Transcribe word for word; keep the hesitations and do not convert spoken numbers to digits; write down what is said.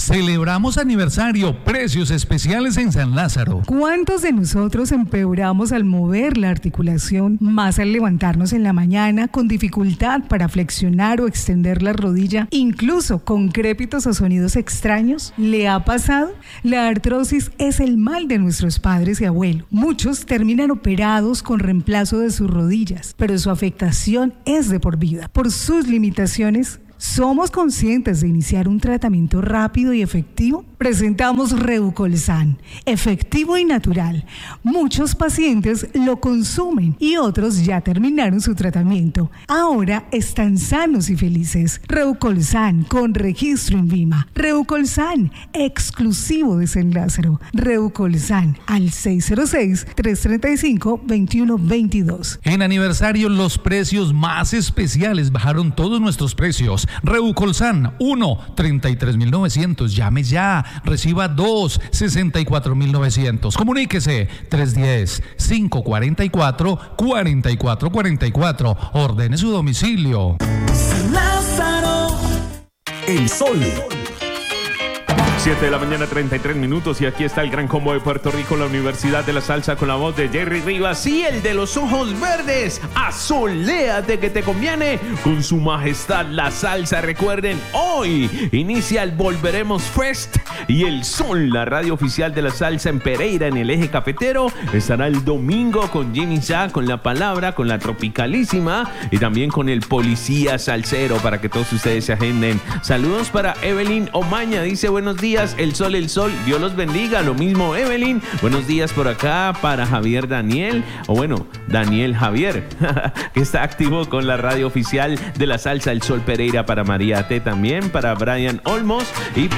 Celebramos aniversario, precios especiales en San Lázaro. ¿Cuántos de nosotros empeoramos al mover la articulación, más al levantarnos en la mañana con dificultad para flexionar o extender la rodilla, incluso con crépitos o sonidos extraños? ¿Le ha pasado? La artrosis es el mal de nuestros padres y abuelos. Muchos terminan operados con reemplazo de sus rodillas, pero su afectación es de por vida. Por sus limitaciones, ¿somos conscientes de iniciar un tratamiento rápido y efectivo? Presentamos Reucolsan, efectivo y natural. Muchos pacientes lo consumen y otros ya terminaron su tratamiento. Ahora están sanos y felices. Reucolsan con registro en Vima. Reucolsan, exclusivo de San Lázaro. Reucolsan al seis cero seis, tres tres cinco, dos uno dos dos. En aniversario, los precios más especiales. Bajaron todos nuestros precios. Reucolsan, uno, treinta y tres mil novecientos. Llame ya. Reciba dos, sesenta y cuatro mil novecientos. Comuníquese tres uno cero, cinco cuatro cuatro, cuatro cuatro cuatro cuatro. Ordene su domicilio. Lázaro. El Sol. siete de la mañana, treinta y tres minutos, y aquí está el gran combo de Puerto Rico, la Universidad de la Salsa, con la voz de Jerry Rivas y el de los ojos verdes. Asoléate que te conviene con su majestad la salsa. Recuerden, hoy inicia el Volveremos Fest y el Sol, la radio oficial de la salsa en Pereira, en el eje cafetero. Estará el domingo con Jimmy Sá, con La Palabra, con la Tropicalísima y también con el Policía Salsero, para que todos ustedes se agenden. Saludos para Evelyn Omaña, dice buenos días. El Sol, el Sol, Dios los bendiga. Lo mismo, Evelyn. Buenos días por acá para Javier Daniel, o bueno, Daniel Javier, que está activo con la radio oficial de la salsa El Sol Pereira. Para María T también, para Brian Olmos y